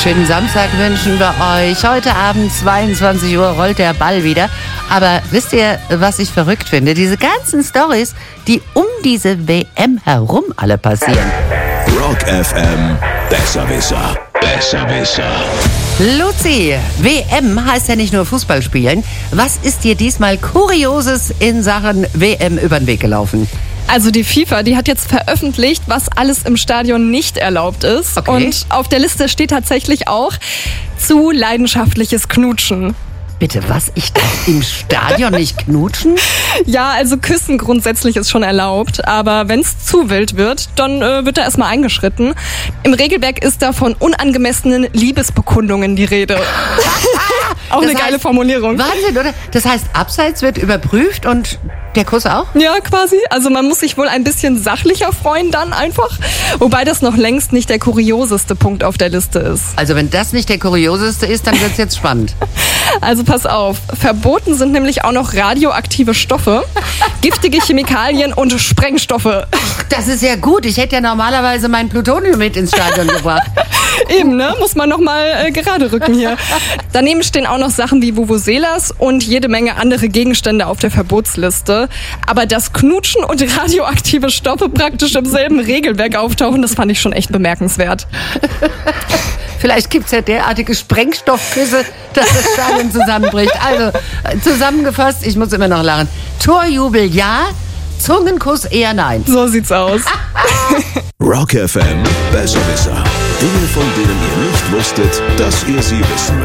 Schönen Samstag wünschen wir euch. Heute Abend 22 Uhr rollt der Ball wieder. Aber wisst ihr, was ich verrückt finde? Diese ganzen Storys, die um diese WM herum alle passieren. Rock FM, Besserwisser. Besserwisser. Luzi, WM heißt ja nicht nur Fußball spielen. Was ist dir diesmal Kurioses in Sachen WM über den Weg gelaufen? Also die FIFA, die hat jetzt veröffentlicht, was alles im Stadion nicht erlaubt ist. Okay. Und auf der Liste steht tatsächlich auch zu leidenschaftliches Knutschen. Bitte, was? Ich darf im Stadion nicht knutschen? Ja, also Küssen grundsätzlich ist schon erlaubt, aber wenn es zu wild wird, dann wird da erstmal eingeschritten. Im Regelwerk ist da von unangemessenen Liebesbekundungen die Rede. Auch eine geile Formulierung. Wahnsinn, oder? Das heißt, abseits wird überprüft und der Kuss auch? Ja, quasi. Also man muss sich wohl ein bisschen sachlicher freuen dann einfach. Wobei das noch längst nicht der kurioseste Punkt auf der Liste ist. Also wenn das nicht der kurioseste ist, dann wird's jetzt spannend. Also pass auf, verboten sind nämlich auch noch radioaktive Stoffe, giftige Chemikalien und Sprengstoffe. Das ist ja gut. Ich hätte ja normalerweise mein Plutonium mit ins Stadion gebracht. Eben, ne? Muss man nochmal gerade rücken hier. Daneben stehen auch noch Sachen wie Vuvuzelas und jede Menge andere Gegenstände auf der Verbotsliste. Aber dass Knutschen und radioaktive Stoffe praktisch im selben Regelwerk auftauchen, das fand ich schon echt bemerkenswert. Vielleicht gibt's ja derartige Sprengstoffküsse, dass das Stadion zusammenbricht. Also, zusammengefasst, ich muss immer noch lachen. Torjubel ja, Zungenkuss eher nein. So sieht's aus. Rock FM, Besserwisser. Dinge, von denen ihr nicht wusstet, dass ihr sie wissen